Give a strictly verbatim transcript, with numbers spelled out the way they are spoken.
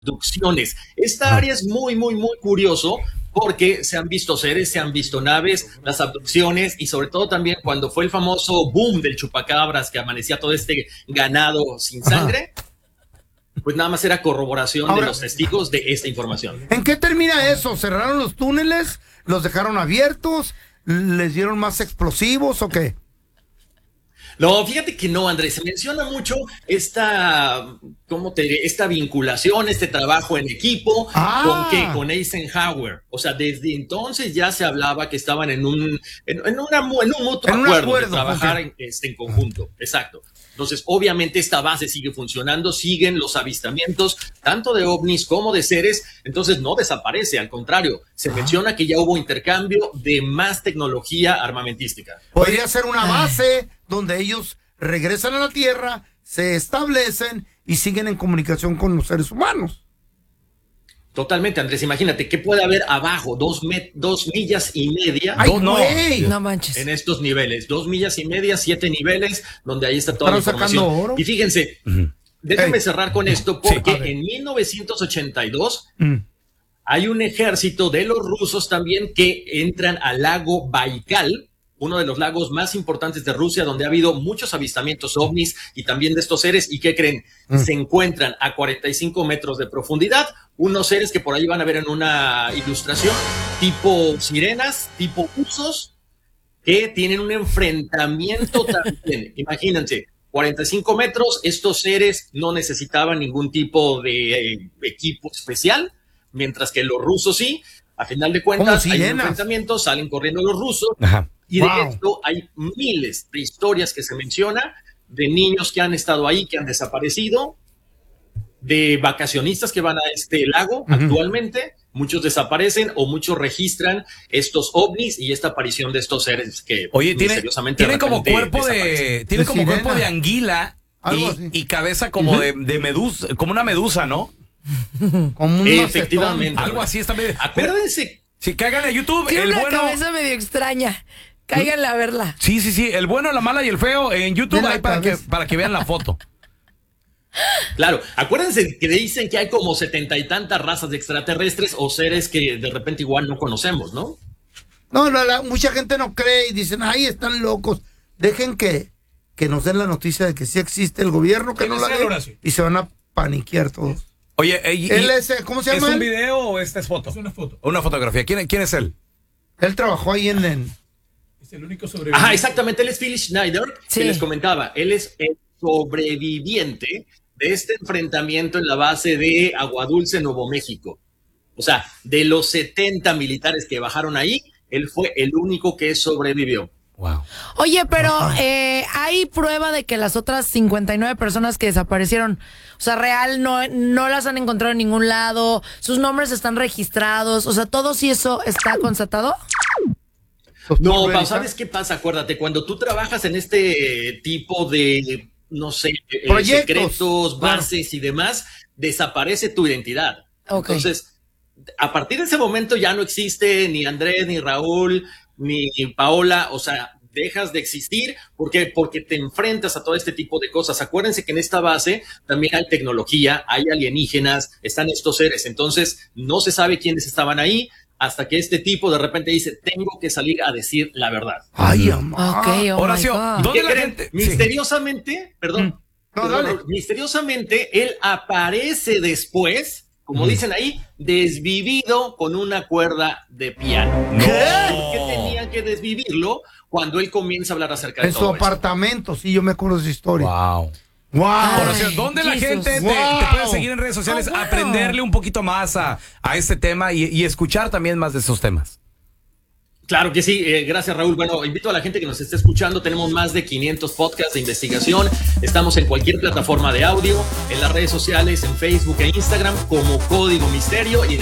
abducciones. Esta área es muy, muy, muy curioso porque se han visto seres, se han visto naves, las abducciones y sobre todo también cuando fue el famoso boom del chupacabras que amanecía todo este ganado sin sangre, pues nada más era corroboración Ahora, de los testigos de esta información. ¿En qué termina eso? ¿Cerraron los túneles? ¿Los dejaron abiertos? ¿Les dieron más explosivos o qué? No, fíjate que no, Andrés, se menciona mucho esta, ¿cómo te diré? Esta vinculación, este trabajo en equipo, ah. ¿con qué? Con Eisenhower. O sea, desde entonces ya se hablaba que estaban en un, en, en, una, en un mutuo en acuerdo, un acuerdo de trabajar en, este, en conjunto. Exacto. Entonces, obviamente esta base sigue funcionando, siguen los avistamientos, tanto de ovnis como de seres, entonces no desaparece, al contrario, se ah. menciona que ya hubo intercambio de más tecnología armamentística. Podría ser una base donde ellos regresan a la Tierra, se establecen y siguen en comunicación con los seres humanos. Totalmente, Andrés, imagínate, ¿qué puede haber abajo? Dos, me, dos millas y media. ¡Ay, no, no manches! En estos niveles, dos millas y media, siete niveles, donde ahí está toda la información. Oro? Y fíjense, uh-huh. déjenme hey. cerrar con esto, porque sí, en mil novecientos ochenta y dos mm. hay un ejército de los rusos también que entran al lago Baikal, uno de los lagos más importantes de Rusia, donde ha habido muchos avistamientos ovnis y también de estos seres. ¿Y qué creen? Mm. Se encuentran a cuarenta y cinco metros de profundidad, unos seres que por ahí van a ver en una ilustración, tipo sirenas, tipo usos, que tienen un enfrentamiento también. Imagínense, cuarenta y cinco metros, estos seres no necesitaban ningún tipo de eh, equipo especial, mientras que los rusos sí. A final de cuentas, hay un enfrentamiento, salen corriendo los rusos. Ajá. Y de wow. esto hay miles de historias que se menciona, de niños que han estado ahí, que han desaparecido, de vacacionistas que van a este lago uh-huh. actualmente, muchos desaparecen o muchos registran estos ovnis y esta aparición de estos seres que Oye, misteriosamente tiene como cuerpo de tiene de como sirena. cuerpo de anguila y, y cabeza como uh-huh. de, de medusa, como una medusa, ¿no? Como efectivamente. Algo así está medio... Acuérdense. Si caigan a YouTube, tiene el una bueno... cabeza medio extraña. Cáiganle a verla. Sí, sí, sí. El bueno, la mala y el feo en YouTube hay para que, para que vean la foto. Claro, acuérdense que dicen que hay como setenta y tantas razas de extraterrestres o seres que de repente igual no conocemos, ¿no? No, no la, mucha gente no cree y dicen, ay, están locos. Dejen que, que nos den la noticia de que sí existe el gobierno, que no la dé, y se van a paniquear todos. Oye, y, él es, ¿cómo se llama? ¿Es un él? video o esta es foto? Es una foto. Una fotografía. ¿Quién, quién es él? Él trabajó ahí en... en... Es el único sobreviviente. Ajá, exactamente. Él es Phil Schneider, sí. que les comentaba. Él es el sobreviviente de este enfrentamiento en la base de Aguadulce, Nuevo México. O sea, de los setenta militares que bajaron ahí, él fue el único que sobrevivió. Wow. Oye, pero eh, ¿hay prueba de que las otras cincuenta y nueve personas que desaparecieron, o sea, real, no, no las han encontrado en ningún lado, sus nombres están registrados, o sea, todo sí eso está constatado? No, Pau, ¿sabes qué pasa? Acuérdate, cuando tú trabajas en este tipo de, no sé, eh, secretos, bases claro. y demás, desaparece tu identidad. Okay. Entonces, a partir de ese momento ya no existe ni Andrés, ni Raúl, ni Paola, o sea, dejas de existir. ¿Por qué? Porque te enfrentas a todo este tipo de cosas. Acuérdense que en esta base también hay tecnología, hay alienígenas, están estos seres. Entonces, no se sabe quiénes estaban ahí hasta que este tipo de repente dice, tengo que salir a decir la verdad. Ay, amor. Okay, oh Horacio, ¿dónde la gente? Misteriosamente, sí. perdón, no, perdón misteriosamente, él aparece después, como mm. dicen ahí, desvivido con una cuerda de piano. ¿Qué? ¿Por qué tenían que desvivirlo cuando él comienza a hablar acerca de en todo su apartamento? Eso? Sí, yo me acuerdo de esa historia. Wow. Wow. Horacio, ¿dónde Jesus. la gente wow. te, te puede seguir en redes sociales? Oh, wow. Aprenderle un poquito más a, a este tema y, y escuchar también más de esos temas. Claro que sí, eh, gracias Raúl. Bueno, invito a la gente que nos esté escuchando, tenemos más de quinientos podcasts de investigación, estamos en cualquier plataforma de audio, en las redes sociales, en Facebook e Instagram como Código Misterio y